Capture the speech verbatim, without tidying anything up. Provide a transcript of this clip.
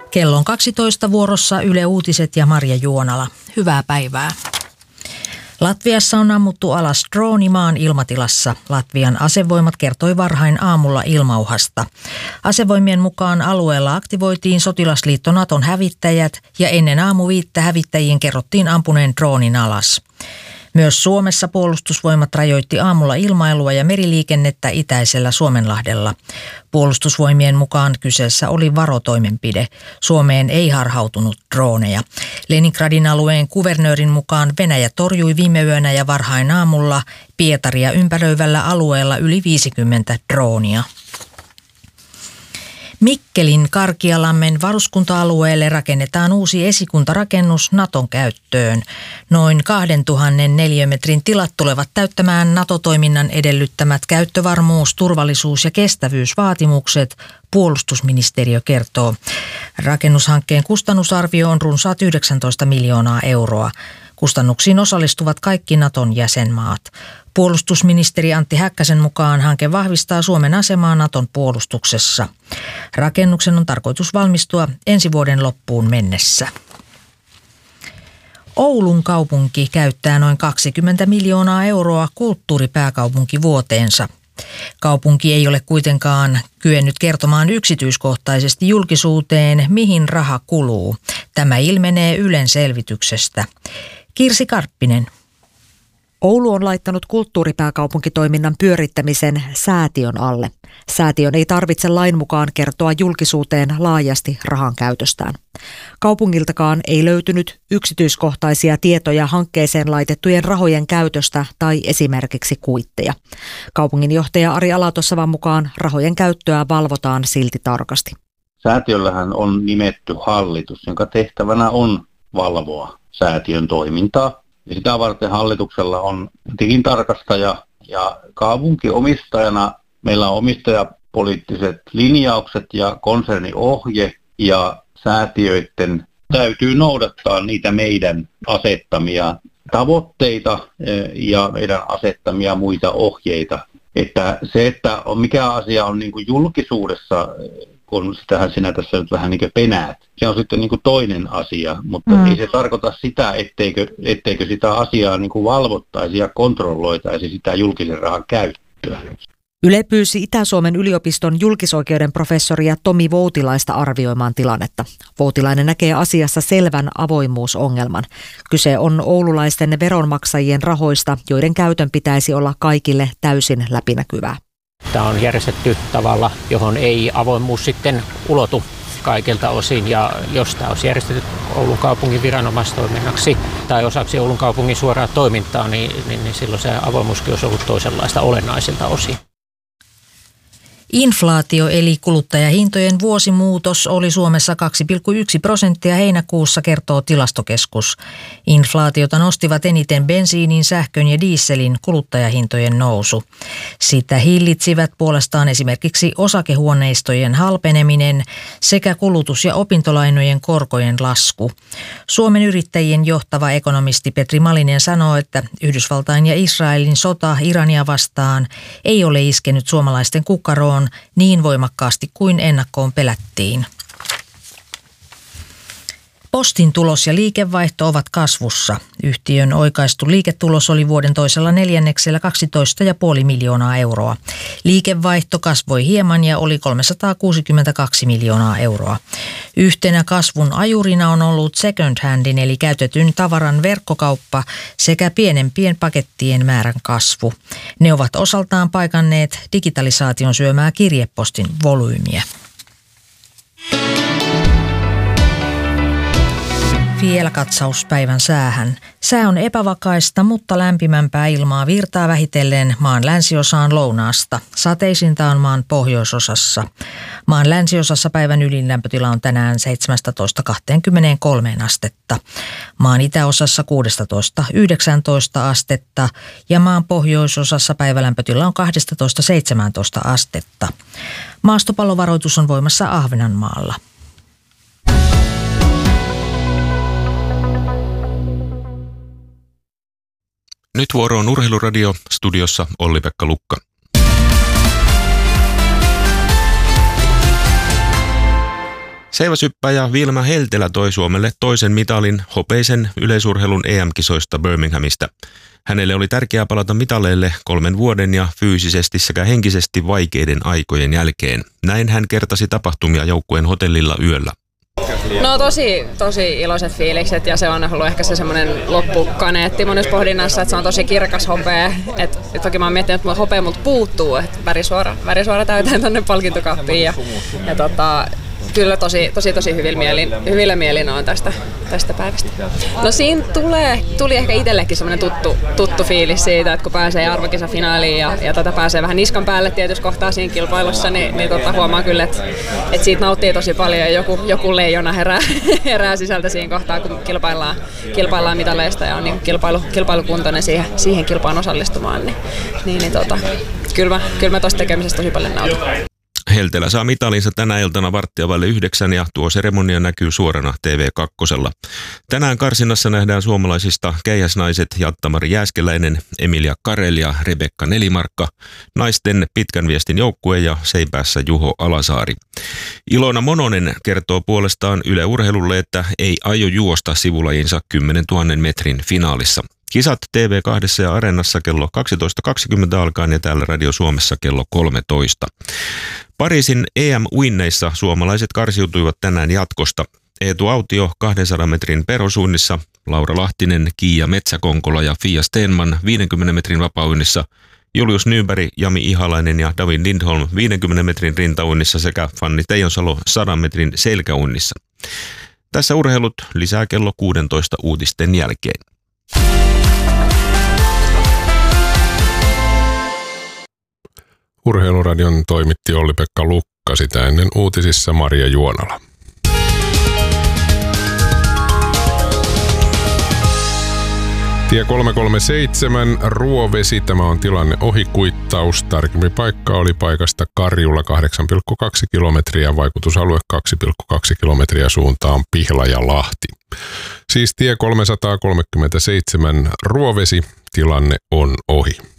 Kello on kaksitoista vuorossa Yle Uutiset ja Marja Juonala. Hyvää päivää. Latviassa on ammuttu alas drooni maan ilmatilassa. Latvian asevoimat kertoi varhain aamulla ilmauhasta. Asevoimien mukaan alueella aktivoitiin sotilasliitto Naton hävittäjät ja ennen aamuviittä hävittäjien kerrottiin ampuneen droonin alas. Myös Suomessa puolustusvoimat rajoitti aamulla ilmailua ja meriliikennettä itäisellä Suomenlahdella. Puolustusvoimien mukaan kyseessä oli varotoimenpide. Suomeen ei harhautunut drooneja. Leningradin alueen kuvernöörin mukaan Venäjä torjui viime yönä ja varhain aamulla Pietaria ympäröivällä alueella yli viisikymmentä droonia. Mikkelin Karkialammen varuskunta-alueelle rakennetaan uusi esikuntarakennus Naton käyttöön. Noin kaksituhatta neliömetrin tilat tulevat täyttämään NATO-toiminnan edellyttämät käyttövarmuus-, turvallisuus- ja kestävyysvaatimukset, puolustusministeriö kertoo. Rakennushankkeen kustannusarvio on runsaat yhdeksäntoista miljoonaa euroa. Kustannuksiin osallistuvat kaikki Naton jäsenmaat. Puolustusministeri Antti Häkkäsen mukaan hanke vahvistaa Suomen asemaa Naton puolustuksessa. Rakennuksen on tarkoitus valmistua ensi vuoden loppuun mennessä. Oulun kaupunki käyttää noin kaksikymmentä miljoonaa euroa kulttuuripääkaupunkivuoteensa. Kaupunki ei ole kuitenkaan kyennyt kertomaan yksityiskohtaisesti julkisuuteen, mihin raha kuluu. Tämä ilmenee Ylen selvityksestä. Kirsi Karppinen. Oulu on laittanut kulttuuripääkaupunkitoiminnan pyörittämisen säätiön alle. Säätiön ei tarvitse lain mukaan kertoa julkisuuteen laajasti rahan käytöstään. Kaupungiltakaan ei löytynyt yksityiskohtaisia tietoja hankkeeseen laitettujen rahojen käytöstä tai esimerkiksi kuitteja. Kaupunginjohtaja Ari Alatossavan mukaan rahojen käyttöä valvotaan silti tarkasti. Säätiöllähän on nimetty hallitus, jonka tehtävänä on valvoa säätiön toimintaa. Ja sitä varten hallituksella on tilintarkastaja ja kaupunkiomistajana meillä on omistajapoliittiset linjaukset ja konserniohje ja säätiöiden täytyy noudattaa niitä meidän asettamia tavoitteita ja meidän asettamia muita ohjeita. Että se, että mikä asia on niin kuin julkisuudessa, kun sitähän sinä tässä nyt vähän niin kuin penäät, se on sitten niin kuin toinen asia, mutta mm. ei se tarkoita sitä, etteikö, etteikö sitä asiaa niin kuin valvottaisi ja kontrolloitaisi sitä julkisen rahan käyttöä. Yle pyysi Itä-Suomen yliopiston julkisoikeuden professoria Tomi Voutilaista arvioimaan tilannetta. Voutilainen näkee asiassa selvän avoimuusongelman. Kyse on oululaisten veronmaksajien rahoista, joiden käytön pitäisi olla kaikille täysin läpinäkyvää. Tämä on järjestetty tavalla, johon ei avoimuus sitten ulotu kaikilta osin, ja jos tämä olisi järjestetty Oulun kaupungin viranomaistoiminnaksi tai osaksi Oulun kaupungin suoraa toimintaa, niin, niin, niin silloin se avoimuuskin olisi ollut toisenlaista olennaisilta osin. Inflaatio eli kuluttajahintojen vuosimuutos oli Suomessa kaksi pilkku yksi prosenttia heinäkuussa, kertoo Tilastokeskus. Inflaatiota nostivat eniten bensiinin, sähkön ja dieselin kuluttajahintojen nousu. Sitä hillitsivät puolestaan esimerkiksi osakehuoneistojen halpeneminen sekä kulutus- ja opintolainojen korkojen lasku. Suomen yrittäjien johtava ekonomisti Petri Malinen sanoo, että Yhdysvaltain ja Israelin sota Irania vastaan ei ole iskenyt suomalaisten kukkaroon niin voimakkaasti kuin ennakkoon pelättiin. Postin tulos ja liikevaihto ovat kasvussa. Yhtiön oikaistu liiketulos oli vuoden toisella neljänneksellä kaksitoista pilkku viisi miljoonaa euroa. Liikevaihto kasvoi hieman ja oli kolmesataakuusikymmentäkaksi miljoonaa euroa. Yhtenä kasvun ajurina on ollut second handin eli käytetyn tavaran verkkokauppa sekä pienempien pakettien määrän kasvu. Ne ovat osaltaan paikanneet digitalisaation syömää kirjepostin volyymiä. Vielä katsaus päivän säähän. Sää on epävakaista, mutta lämpimämpää ilmaa virtaa vähitellen maan länsiosaan lounaasta. Sateisinta on maan pohjoisosassa. Maan länsiosassa päivän ylinlämpötila on tänään seitsemästätoista kaksikymmentäkolme astetta. Maan itäosassa kuusitoista yhdeksäntoista astetta ja maan pohjoisosassa päivälämpötila on kaksitoista seitsemäntoista astetta. Maastopallovaroitus on voimassa Ahvenanmaalla. Nyt vuoro on Urheiluradio, studiossa Olli-Pekka Lukka. Seiväsyppäjä Vilma Heltelä toi Suomelle toisen mitalin hopeisen yleisurheilun E M-kisoista Birminghamista. Hänelle oli tärkeää palata mitaleille kolmen vuoden ja fyysisesti sekä henkisesti vaikeiden aikojen jälkeen. Näin hän kertasi tapahtumia joukkueen hotellilla yöllä. No tosi, tosi iloiset fiilikset ja se on ollut ehkä se semmoinen loppukaneetti monessa pohdinnassa, että se on tosi kirkas hopea. Et, et toki mä oon miettinyt, että hopea multa puuttuu, että värisuora, värisuora täytään tonne palkintokappiin ja, ja tota, kyllä tosi, tosi, tosi hyvillä mielin, hyvillä mielin on tästä, tästä päivästä. No siinä tulee, tuli ehkä itsellekin semmoinen tuttu, tuttu fiilis siitä, että kun pääsee arvokisafinaaliin ja, ja tota pääsee vähän niskan päälle tietysti kohtaa siinä kilpailussa, niin, niin tota huomaa kyllä, että, että siitä nauttii tosi paljon ja joku, joku leijona herää, herää sisältä siinä kohtaa, kun kilpaillaan, kilpaillaan mitaleista ja on niin kilpailu, kilpailukuntoinen siihen, siihen kilpaan osallistumaan. Niin, niin, niin tota, kyllä mä, kyllä mä tosta tekemisestä tosi paljon nautin. Heltelä saa mitalinsa tänä iltana varttia vaille yhdeksän ja tuo seremonia näkyy suorana T V kaksi. Tänään karsinnassa nähdään suomalaisista keihäsnaiset Jatta-Mari Jääskeläinen, Emilia Karel ja Rebekka Nelimarkka, naisten pitkän viestin joukkue ja seipäässä Juho Alasaari. Ilona Mononen kertoo puolestaan Yle Urheilulle, että ei aio juosta sivulajinsa kymmenentuhannen metrin finaalissa. Kisat T V kaksi ja Areenassa kello kaksitoista kaksikymmentä alkaen ja täällä Radio Suomessa kello kolmetoista. Pariisin E M-uinneissa suomalaiset karsiutuivat tänään jatkosta. Eetu Autio kahdensadan metrin perosuinnissa, Laura Lahtinen, Kiia Metsäkonkola ja Fia Stenman viidenkymmenen metrin vapauinnissa, Julius Nyberg, Jami Ihalainen ja David Lindholm viidenkymmenen metrin rintauinnissa sekä Fanni Teijonsalo sadan metrin selkäuinnissa. Tässä urheilut lisää kello kuusitoista uutisten jälkeen. Urheiluradion toimitti Olli-Pekka Lukka, sitä ennen uutisissa Marja Juonala. Tie kolmesataakolmekymmentäseitsemän, Ruovesi, tämä on tilanne ohikuittaus. Tarkempi paikka oli paikasta Karjulla kahdeksan pilkku kaksi kilometriä, vaikutusalue kaksi pilkku kaksi kilometriä suuntaan Pihla ja Lahti. Siis tie kolmesataakolmekymmentäseitsemän, Ruovesi, tilanne on ohi.